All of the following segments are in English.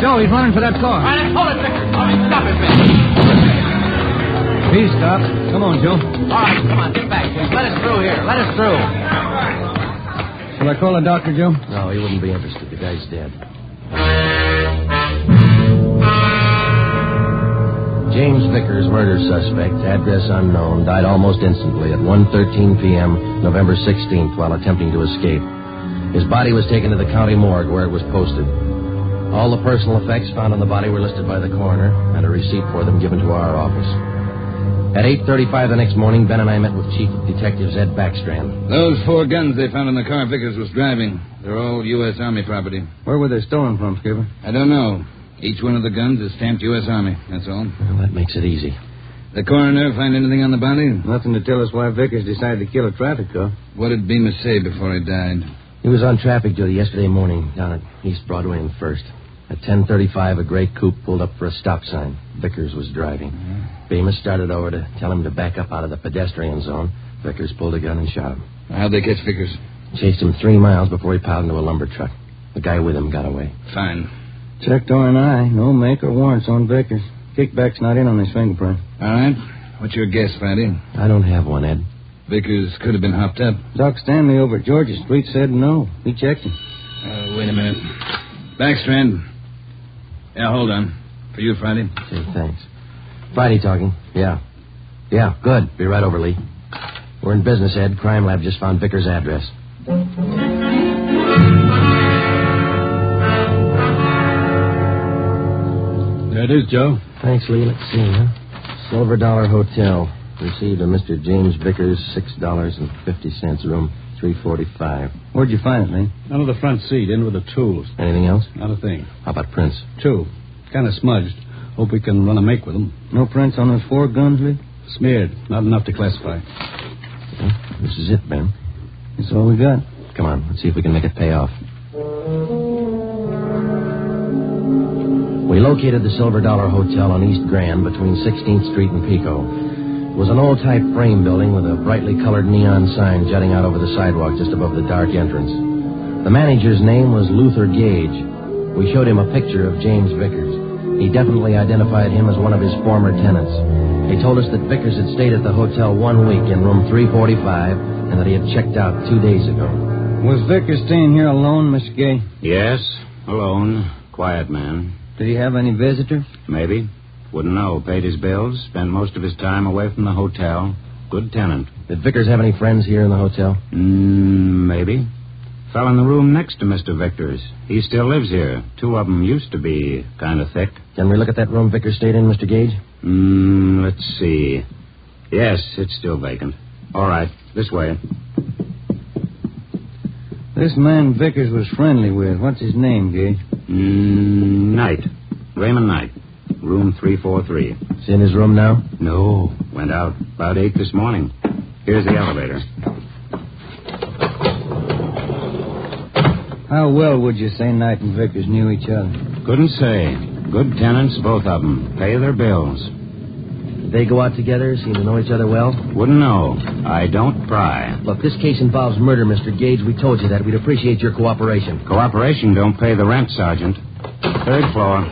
Joe, he's running for that car. All right, hold it, Vickers. All right, stop it, Vic. He stopped. Come on, Joe. All right, come on, get back, James. Let us through here. Let us through. Shall I call the doctor, Joe? No, he wouldn't be interested. The guy's dead. James Vickers, murder suspect, address unknown, died almost instantly at 1:13 p.m., November 16th, while attempting to escape. His body was taken to the county morgue where it was posted. All the personal effects found on the body were listed by the coroner, and a receipt for them given to our office. At 8:35 the next morning, Ben and I met with Chief of Detectives Ed Backstrand. Those 4 guns they found in the car Vickers was driving. They're all U.S. Army property. Where were they stolen from, Skipper? I don't know. Each one of the guns is stamped U.S. Army, that's all. Well, that makes it easy. The coroner find anything on the body? Nothing to tell us why Vickers decided to kill a traffic cop. What did Bemis say before he died? He was on traffic duty yesterday morning down at East Broadway and First. At 10:35, a gray coupe pulled up for a stop sign. Vickers was driving. Bemis started over to tell him to back up out of the pedestrian zone. Vickers pulled a gun and shot him. How'd they catch Vickers? Chased him 3 miles before he piled into a lumber truck. The guy with him got away. Fine. Checked R&I. No make or warrants on Vickers. Kickback's not in on his fingerprint. All right. What's your guess, Fatty? I don't have one, Ed. Vickers could have been hopped up. Doc Stanley over at Georgia Street said no. He checked him. Wait a minute. Backstrand. Yeah, hold on. For you, Friday. Okay, thanks. Friday talking. Yeah. Yeah, good. Be right over, Lee. We're in business, Ed. Crime Lab just found Vickers' address. There it is, Joe. Thanks, Lee. Let's see, huh? Silver Dollar Hotel. Received a Mr. James Vickers, $6.50, room 345. Where'd you find it, Lee? Under the front seat, in with the tools. Anything else? Not a thing. How about prints? 2. Kind of smudged. Hope we can run a make with them. No prints on those 4 guns, Lee? Smeared. Not enough to classify. Well, this is it, Ben. That's all we got. Come on, let's see if we can make it pay off. We located the Silver Dollar Hotel on East Grand between 16th Street and Pico. It was an old-type frame building with a brightly colored neon sign jutting out over the sidewalk just above the dark entrance. The manager's name was Luther Gage. We showed him a picture of James Vickers. He definitely identified him as one of his former tenants. He told us that Vickers had stayed at the hotel 1 week in room 345 and that he had checked out 2 days ago. Was Vickers staying here alone, Mr. Gay? Yes, alone. Quiet man. Did he have any visitors? Maybe. Wouldn't know. Paid his bills. Spent most of his time away from the hotel. Good tenant. Did Vickers have any friends here in the hotel? Maybe. Fell in the room next to Mr. Vickers. He still lives here. 2 of them used to be kind of thick. Can we look at that room Vickers stayed in, Mr. Gage? Let's see. Yes, it's still vacant. All right, this way. This man Vickers was friendly with. What's his name, Gage? Knight. Raymond Knight. Room 343. Is he in his room now? No. Went out about 8 this morning. Here's the elevator. How well would you say Knight and Vickers knew each other? Couldn't say. Good tenants, both of them. Pay their bills. Did they go out together? Seem to know each other well? Wouldn't know. I don't pry. Look, this case involves murder, Mr. Gage. We told you that. We'd appreciate your cooperation. Cooperation don't pay the rent, Sergeant. 3rd floor.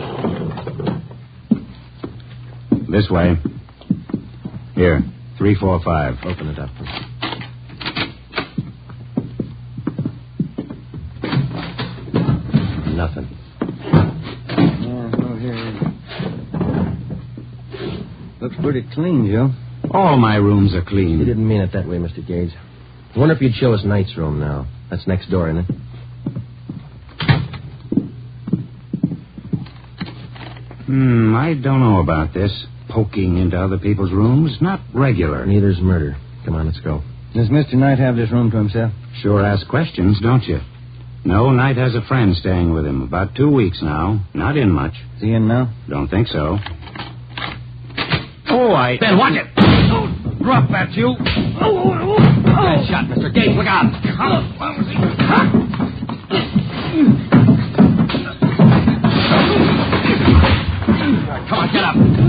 This way. Here, 345. Open it up. Nothing. Looks pretty clean, Joe. All my rooms are clean. You didn't mean it that way, Mr. Gage. I wonder if you'd show us Knight's room now. That's next door, isn't it? I don't know about this. Poking into other people's rooms. Not regular. Neither's murder. Come on, let's go. Does Mr. Knight have this room to himself? Sure ask questions, don't you? No, Knight has a friend staying with him. About 2 weeks now. Not in much. Is he in now? Don't think so. Ben, watch it. Oh, drop that, you. Bad shot, Mr. Gage. Look out. Come on, get up.